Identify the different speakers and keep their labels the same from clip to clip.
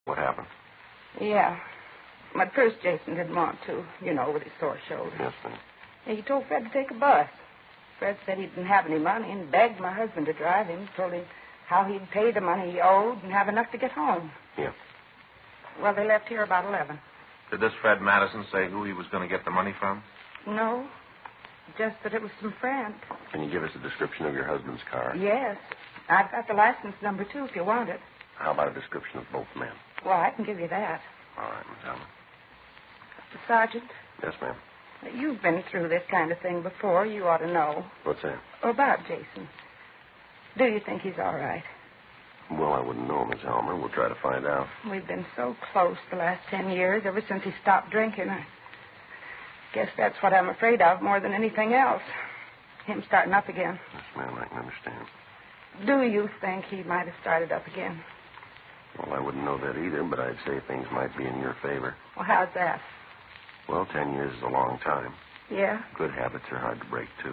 Speaker 1: What happened?
Speaker 2: Yeah. At first, Jason didn't want to, with his sore shoulder.
Speaker 1: Yes, ma'am.
Speaker 2: He told Fred to take a bus. Fred said he didn't have any money and begged my husband to drive him. Told him how he'd pay the money he owed and have enough to get home.
Speaker 1: Yeah.
Speaker 2: Well, they left here about 11.
Speaker 3: Did this Fred Madison say who he was going to get the money from?
Speaker 2: No. Just that it was some friend.
Speaker 1: Can you give us a description of your husband's car?
Speaker 2: Yes. I've got the license number, too, if you want it.
Speaker 1: How about a description of both men?
Speaker 2: Well, I can give you that.
Speaker 1: All right, Miss Allen.
Speaker 2: Sergeant?
Speaker 1: Yes, ma'am.
Speaker 2: You've been through this kind of thing before. You ought to know.
Speaker 1: What's that?
Speaker 2: About Jason. Do you think he's all right?
Speaker 1: Well, I wouldn't know, Miss Helmer. We'll try to find out.
Speaker 2: We've been so close the last 10 years, ever since he stopped drinking. I guess that's what I'm afraid of more than anything else. Him starting up again.
Speaker 1: Yes, ma'am, I can understand.
Speaker 2: Do you think he might have started up again?
Speaker 1: Well, I wouldn't know that either, but I'd say things might be in your favor.
Speaker 2: Well, how's that?
Speaker 1: Well, 10 years is a long time.
Speaker 2: Yeah?
Speaker 1: Good habits are hard to break, too.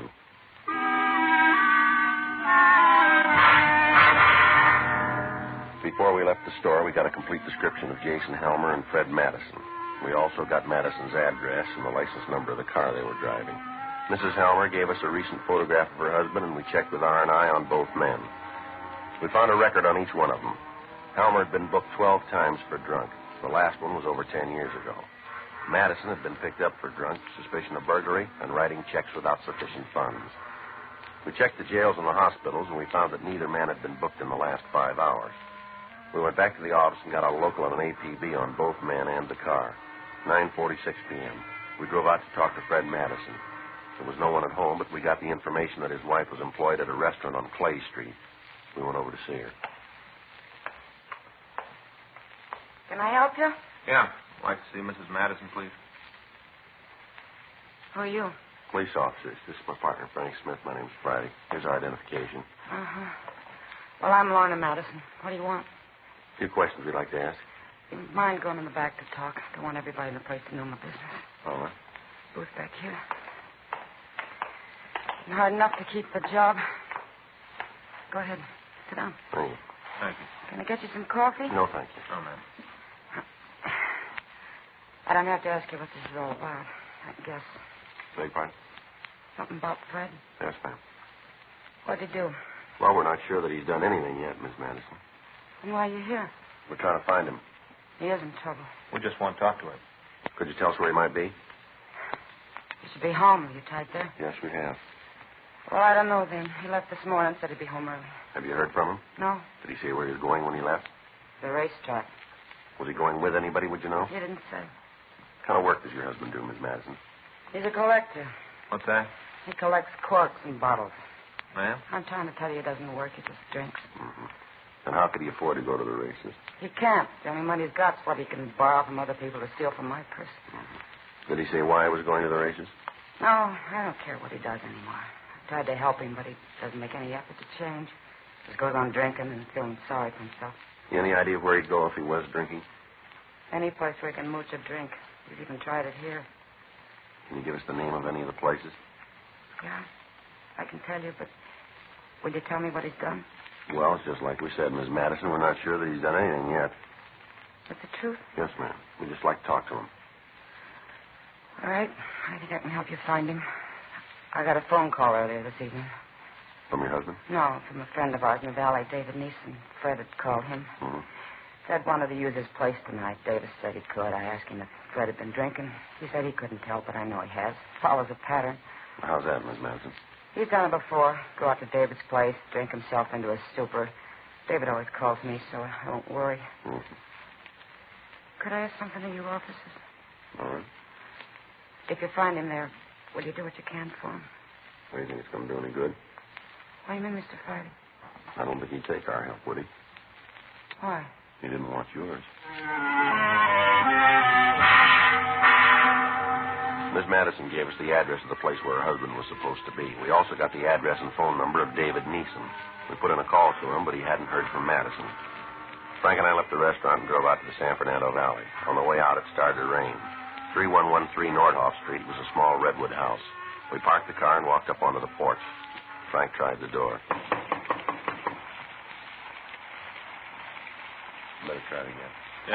Speaker 1: Before we left the store, we got a complete description of Jason Helmer and Fred Madison. We also got Madison's address and the license number of the car they were driving. Mrs. Helmer gave us a recent photograph of her husband, and we checked with R&I on both men. We found a record on each one of them. Helmer had been booked 12 times for drunk. The last one was over 10 years ago. Madison had been picked up for drunk, suspicion of burglary, and writing checks without sufficient funds. We checked the jails and the hospitals, and we found that neither man had been booked in the last 5 hours. We went back to the office and got a local and an APB on both men and the car. 9:46 p.m. We drove out to talk to Fred Madison. There was no one at home, but we got the information that his wife was employed at a restaurant on Clay Street. We went over to see her.
Speaker 2: Can I help you?
Speaker 3: Yeah. I'd like to see Mrs. Madison, please.
Speaker 2: Who are you?
Speaker 1: Police officers. This is my partner, Frank Smith. My name's Friday. Here's our identification.
Speaker 2: Uh-huh. Well, I'm Lorna Madison. What do you want?
Speaker 1: A few questions we'd like to ask.
Speaker 2: You mind going in the back to talk? Don't want everybody in the place to know my business.
Speaker 1: All right.
Speaker 2: Booth back here. Been hard enough to keep the job. Go ahead. Sit down.
Speaker 1: Thank you.
Speaker 3: Thank you.
Speaker 2: Can I get you some coffee?
Speaker 1: No, thank you.
Speaker 3: Oh, ma'am.
Speaker 2: I don't have to ask you what this is all about. I guess.
Speaker 1: Beg pardon?
Speaker 2: Something about Fred?
Speaker 1: Yes, ma'am.
Speaker 2: What'd he do?
Speaker 1: Well, we're not sure that he's done anything yet, Miss Madison.
Speaker 2: And why are you here?
Speaker 1: We're trying to find him.
Speaker 2: He is in trouble.
Speaker 3: We just want to talk to him.
Speaker 1: Could you tell us where he might be?
Speaker 2: He should be home. Are you tied there?
Speaker 1: Yes, we have.
Speaker 2: Well, I don't know then. He left this morning and said he'd be home early.
Speaker 1: Have you heard from him?
Speaker 2: No.
Speaker 1: Did he say where he was going when he left?
Speaker 2: The racetrack.
Speaker 1: Was he going with anybody, would you know?
Speaker 2: He didn't say.
Speaker 1: What kind of work does your husband do, Miss Madison?
Speaker 2: He's a collector.
Speaker 3: What's that?
Speaker 2: He collects corks and bottles.
Speaker 3: Ma'am?
Speaker 2: I'm trying to tell you he doesn't work. He just drinks.
Speaker 1: Mm-hmm. And how could he afford to go to the races?
Speaker 2: He can't. The only money he's got's what he can borrow from other people to steal from my purse.
Speaker 1: Mm-hmm. Did he say why he was going to the races?
Speaker 2: No, I don't care what he does anymore. I tried to help him, but he doesn't make any effort to change. Just goes on drinking and feeling sorry for himself.
Speaker 1: Any idea where he'd go if he was drinking?
Speaker 2: Any place where he can mooch a drink. He's even tried it here.
Speaker 1: Can you give us the name of any of the places?
Speaker 2: Yeah, I can tell you, but will you tell me what he's done?
Speaker 1: Well, it's just like we said, Miss Madison. We're not sure that he's done anything yet.
Speaker 2: That's the truth?
Speaker 1: Yes, ma'am. We'd just like to talk to him.
Speaker 2: All right. I think I can help you find him. I got a phone call earlier this evening.
Speaker 1: From your husband?
Speaker 2: No, from a friend of ours in the valley, David Neeson. Fred had called him.
Speaker 1: Mm-hmm.
Speaker 2: Fred wanted to use his place tonight. Davis said he could. I asked him if Fred had been drinking. He said he couldn't tell, but I know he has. Follows a pattern.
Speaker 1: How's that, Miss Madison?
Speaker 2: He's done it before. Go out to David's place, drink himself into a stupor. David always calls me, so I don't worry.
Speaker 1: Mm-hmm.
Speaker 2: Could I ask something of your officers?
Speaker 1: All right.
Speaker 2: If you find him there, will you do what you can for him?
Speaker 1: What do you think it's going to do any good?
Speaker 2: What do you mean, Mr. Friday?
Speaker 1: I don't think he'd take our help, would he?
Speaker 2: Why?
Speaker 1: He didn't want yours. Miss Madison gave us the address of the place where her husband was supposed to be. We also got the address and phone number of David Neeson. We put in a call to him, but he hadn't heard from Madison. Frank and I left the restaurant and drove out to the San Fernando Valley. On the way out, it started to rain. 3113 Nordhoff Street was a small redwood house. We parked the car and walked up onto the porch. Frank tried the door. Better try it again.